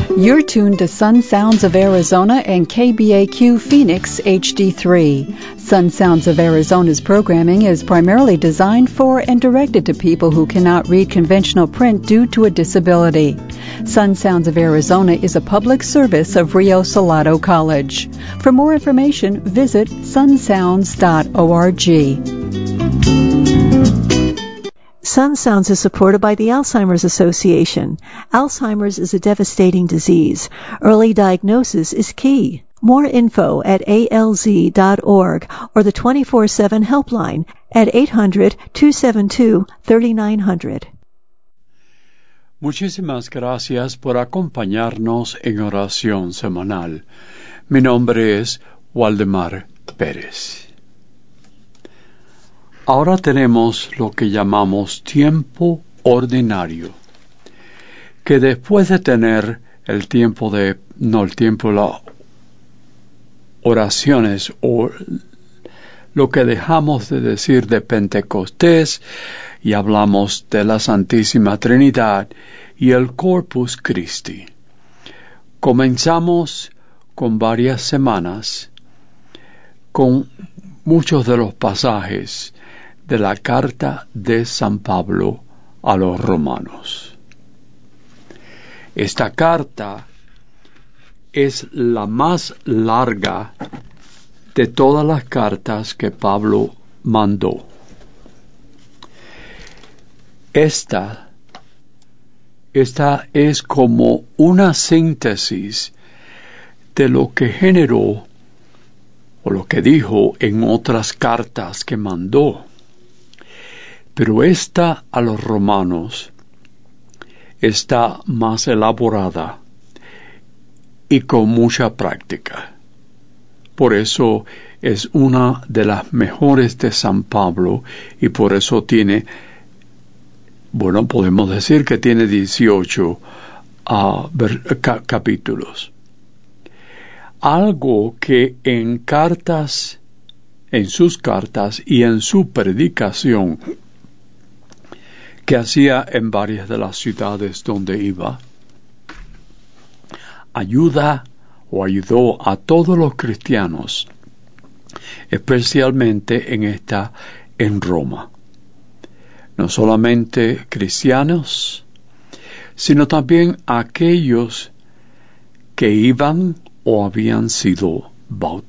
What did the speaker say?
You're tuned to Sun Sounds of Arizona and KBAQ Phoenix HD3. Sun Sounds of Arizona's programming is primarily designed for and directed to people who cannot read conventional print due to a disability. Sun Sounds of Arizona is a public service of Rio Salado College. For more information, visit sunsounds.org. Sun Sounds is supported by the Alzheimer's Association. Alzheimer's is a devastating disease. Early diagnosis is key. More info at alz.org or the 24/7 helpline at 800-272-3900. Muchísimas gracias por acompañarnos en oración semanal. Mi nombre es Waldemar Pérez. Ahora tenemos lo que llamamos tiempo ordinario, que después de tener las oraciones o lo que dejamos de decir de Pentecostés y hablamos de la Santísima Trinidad y el Corpus Christi. Comenzamos con varias semanas con muchos de los pasajes de la carta de San Pablo a los romanos. Esta carta es la más larga de todas las cartas que Pablo mandó. Esta es como una síntesis de lo que generó o lo que dijo en otras cartas que mandó. Pero esta a los romanos está más elaborada y con mucha práctica. Por eso es una de las mejores de San Pablo y por eso podemos decir que tiene 18 capítulos. Algo que en sus cartas y en su predicación que hacía en varias de las ciudades donde iba, ayudó a todos los cristianos, especialmente en Roma. No solamente cristianos, sino también aquellos que iban o habían sido bautizados.